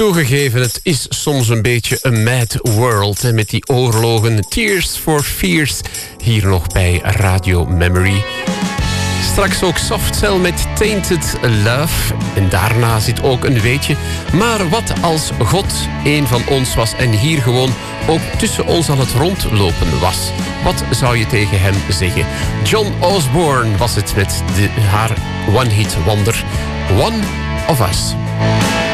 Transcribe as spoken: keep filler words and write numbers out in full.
Toegegeven, het is soms een beetje een mad world. Hè, met die oorlogen. Tears for Fears. Hier nog bij Radio Memory. Straks ook Soft Cell met Tainted Love. En daarna zit ook een weetje. Maar wat als God een van ons was en hier gewoon ook tussen ons aan het rondlopen was? Wat zou je tegen hem zeggen? John Osborne was het met de, haar one-hit wonder. One of Us.